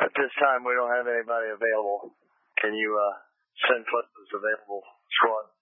At this time, we don't have anybody available. Can you send photos available, squad?